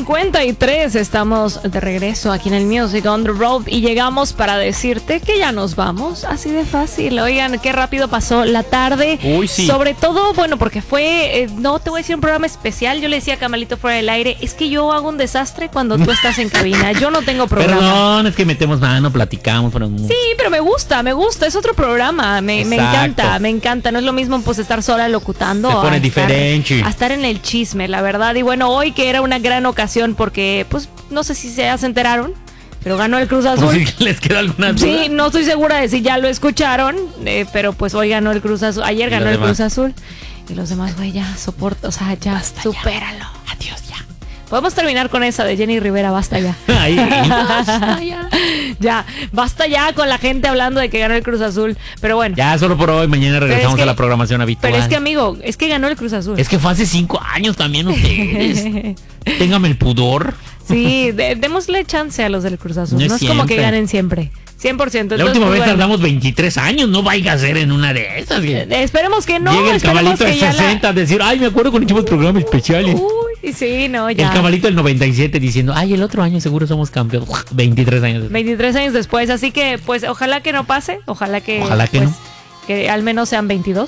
10:53, estamos de regreso aquí en el Music on the Road y llegamos para decirte que ya nos vamos, así de fácil. Oigan, qué rápido pasó la tarde. Uy, sí. Sobre todo, bueno, porque fue, no te voy a decir un programa especial. Yo le decía a Camalito fuera del aire, es que yo hago un desastre cuando tú estás en cabina. Yo no tengo programa. Perdón, es que metemos mano, platicamos. Pero... Sí, pero me gusta, es otro programa. Me encanta. No es lo mismo pues estar sola locutando. Se pone diferente. A estar en el chisme, la verdad. Y bueno, hoy que era una gran ocasión porque, pues, no sé si se enteraron, pero ganó el Cruz Azul. ¿Sí les queda alguna duda? Sí, no estoy segura de si ya lo escucharon, pero pues hoy ganó el Cruz Azul. Ayer ganó el Cruz Azul. Y los demás, güey, ya soporta, o sea, ya, basta, supéralo. Ya. Adiós, ya. Podemos terminar con esa de Jenny Rivera, basta ya. Ahí. Basta ya. Ya, basta ya con la gente hablando de que ganó el Cruz Azul. Pero bueno. Ya, solo por hoy, mañana regresamos a la programación habitual. Pero es que, amigo, es que ganó el Cruz Azul. Es que fue hace 5 años también ustedes. Téngame el pudor. Sí, démosle chance a los del Cruz Azul. No es como que ganen siempre. 100%. Entonces, la última vez tardamos 23 años, no vaya a ser en una de esas. Esperemos que no. Llega el cabalito de 60 a decir, ay, me acuerdo cuando hicimos programas especiales. Uy, sí, no, ya. El cabalito del 97 diciendo, ay, el otro año seguro somos campeones. 23 años después. 23 años después, así que, pues, ojalá que no pase, ojalá que pues, no. Que al menos sean 22.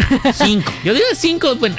5, yo digo 5, bueno.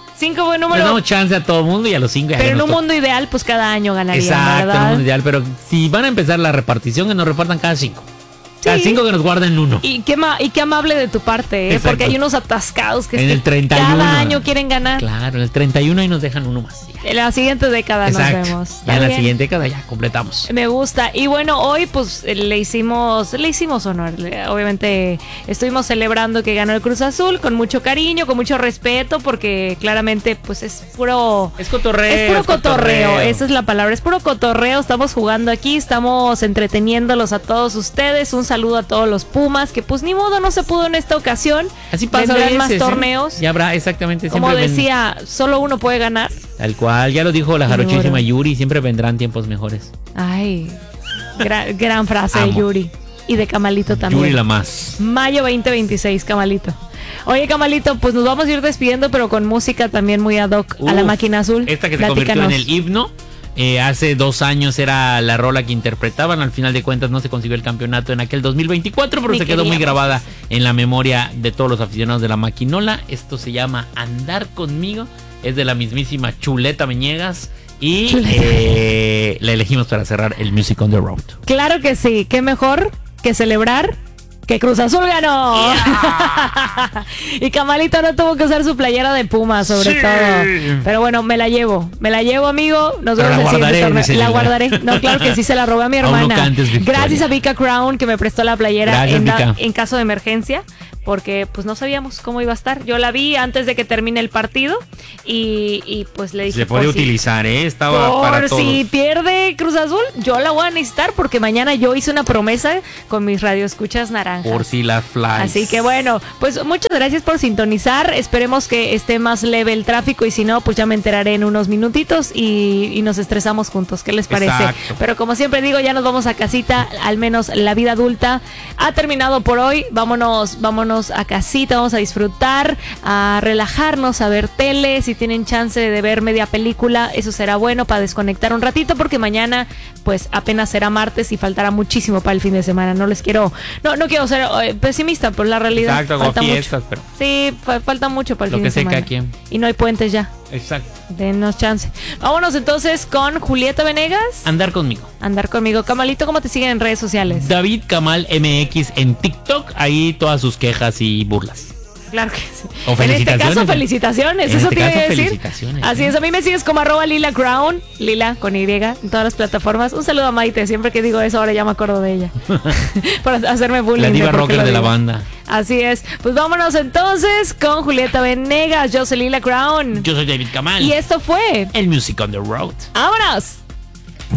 5 buen número. Le damos chance a todo el mundo y a los 5. Pero en un mundo ideal, pues cada año ganaría. Exacto, ¿verdad? en un mundo ideal. Pero si van a empezar la repartición, que nos repartan cada 5. Sí. Cada 5 que nos guarden 1. Y qué amable de tu parte, ¿eh? Porque hay unos atascados que en el 31, cada año quieren ganar. Claro, en el 31 ahí nos dejan uno más. En la siguiente década Exacto. Nos vemos. Ya en la siguiente década ya completamos. Me gusta. Y bueno, hoy pues le hicimos honor. Obviamente estuvimos celebrando que ganó el Cruz Azul con mucho cariño, con mucho respeto, porque claramente pues es puro... Es cotorreo. Es puro cotorreo. Esa es la palabra. Es puro cotorreo. Estamos jugando aquí, estamos entreteniéndolos a todos ustedes. Un saludo a todos los Pumas, que pues ni modo no se pudo en esta ocasión. Así pasa. Vendrán más torneos. Ya habrá, exactamente. Como decía, solo uno puede ganar. Tal cual, ya lo dijo la jarochísima Yuri, siempre vendrán tiempos mejores. Ay, gran frase de Yuri. Y de Camalito también. Yuri la más. Mayo 2026, Camalito. Oye, Camalito, pues nos vamos a ir despidiendo, pero con música también muy ad hoc a la máquina azul. Esta que se convirtió en el himno. Hace 2 años era la rola que interpretaban. Al final de cuentas no se consiguió el campeonato en aquel 2024, pero se quedó muy grabada en la memoria de todos los aficionados de la maquinola. Esto se llama Andar Conmigo. Es de la mismísima Chuleta Venegas. Y la elegimos para cerrar el Music on the Road. Claro que sí. ¿Qué mejor que celebrar que Cruz Azul ganó? Yeah. Y Camalito no tuvo que usar su playera de Puma, sobre todo. Pero bueno, me la llevo, amigo. Nos vemos en el siguiente torneo. La guardaré. No, claro que sí, se la robé a mi hermana. Gracias a Vika Crown, que me prestó la playera en caso de emergencia. Porque pues no sabíamos cómo iba a estar. Yo la vi antes de que termine el partido y pues le dije... Se puede utilizar, estaba para todos. Si pierde Cruz Azul, yo la voy a necesitar porque mañana yo hice una promesa con mis radioescuchas naranjas. Por si las flies. Así que bueno, pues muchas gracias por sintonizar. Esperemos que esté más leve el tráfico y si no, pues ya me enteraré en unos minutitos y nos estresamos juntos. ¿Qué les parece? Exacto. Pero como siempre digo, ya nos vamos a casita. Al menos la vida adulta ha terminado por hoy. Vámonos a casita, vamos a disfrutar, a relajarnos, a ver tele. Si tienen chance de ver media película, eso será bueno para desconectar un ratito, porque mañana pues apenas será martes y faltará muchísimo para el fin de semana. No quiero ser pesimista, pero la realidad falta fiestas, mucho. Pero sí, falta mucho para el fin de semana. Lo que sea cada quien. Y no hay puentes ya. Exacto. Denos chance. Vámonos entonces con Julieta Venegas. Andar conmigo. Camalito, ¿cómo te siguen en redes sociales? David Kamal MX en TikTok. Ahí todas sus quejas y burlas. Claro que sí. O felicitaciones. En este caso, felicitaciones. Eso te iba a decir. Así es. A mí me sigues como @Lila Crown. Lila con Y en todas las plataformas. Un saludo a Maite. Siempre que digo eso, ahora ya me acuerdo de ella. Por hacerme bullying. La diva rocker de la banda. Así es. Pues vámonos entonces con Julieta Venegas. Yo soy Lila Crown. Yo soy David Kamal. Y esto fue el Music on the Road. ¡Vámonos!